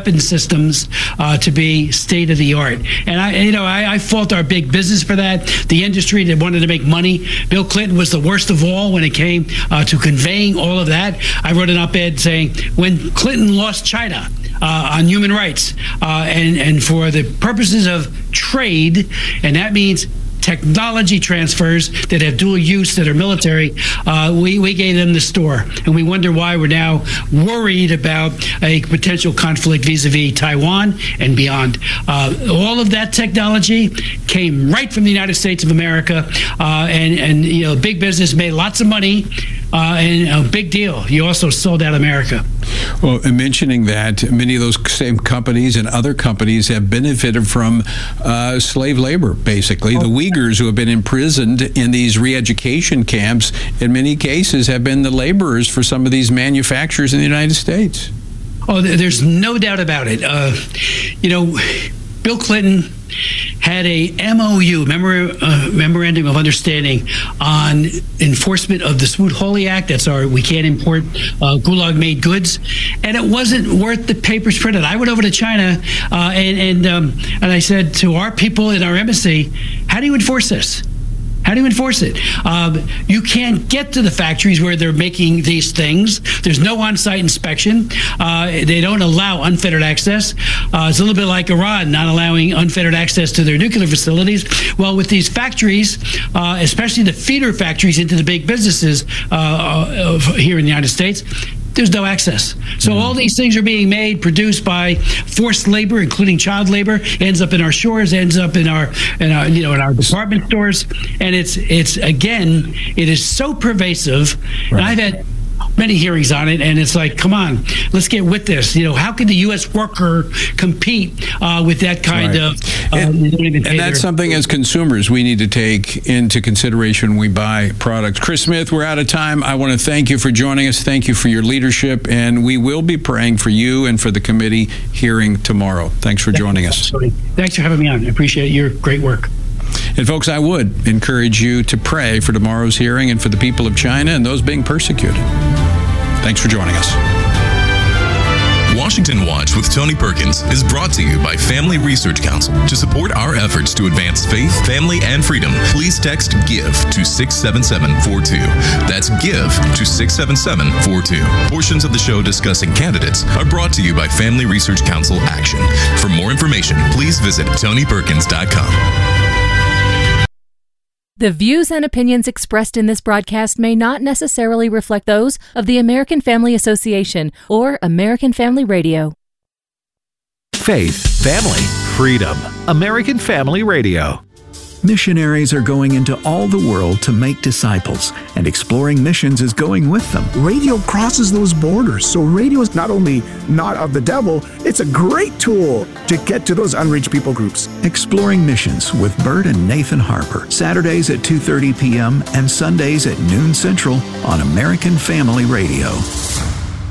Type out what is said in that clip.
weapon systems to be state of the art. And I fault our big business for that. The industry that wanted to make money. Bill Clinton was the worst of all when it came to conveying all of that. I wrote an op-ed saying when Clinton lost China on human rights and for the purposes of trade, and that means technology transfers that have dual use that are military, we gave them the store. And we wonder why we're now worried about a potential conflict vis-a-vis Taiwan and beyond. All of that technology came right from the United States of America, and big business made lots of money, and a big deal. You also sold out America. Well, mentioning that, many of those same companies and other companies have benefited from slave labor, basically. The Uyghurs who have been imprisoned in these re-education camps, in many cases, have been the laborers for some of these manufacturers in the United States. Oh, there's no doubt about it. Bill Clinton had a MOU, Memorandum of Understanding, on enforcement of the Smoot-Hawley Act. That's we can't import Gulag-made goods, and it wasn't worth the papers printed. I went over to China, and I said to our people in our embassy, "How do you enforce this? How do you enforce it? You can't get to the factories where they're making these things. There's no on-site inspection. They don't allow unfettered access. It's a little bit like Iran not allowing unfettered access to their nuclear facilities. Well, with these factories, especially the feeder factories into the big businesses here in the United States, there's no access. So all these things are being made, produced by forced labor, including child labor, ends up in our shores, ends up in our department stores, and it is so pervasive. Right. And I've had many hearings on it, and it's like, come on, let's get with this. How can the U.S. worker compete with that kind of? And that's something as consumers we need to take into consideration when we buy products. Chris Smith, we're out of time. I want to thank you for joining us. Thank you for your leadership, and we will be praying for you and for the committee hearing tomorrow. Thanks for joining us. Thanks for having me on. I appreciate your great work. And folks, I would encourage you to pray for tomorrow's hearing and for the people of China and those being persecuted. Thanks for joining us. Washington Watch with Tony Perkins is brought to you by Family Research Council. To support our efforts to advance faith, family, and freedom, please text GIVE to 67742. That's GIVE to 67742. Portions of the show discussing candidates are brought to you by Family Research Council Action. For more information, please visit TonyPerkins.com. The views and opinions expressed in this broadcast may not necessarily reflect those of the American Family Association or American Family Radio. Faith, family, freedom. American Family Radio. Missionaries are going into all the world to make disciples, and Exploring Missions is going with them. Radio crosses those borders, so radio is not only not of the devil, it's a great tool to get to those unreached people groups. Exploring Missions with Bert and Nathan Harper, Saturdays at 2:30 p.m. and Sundays at noon Central on American Family Radio.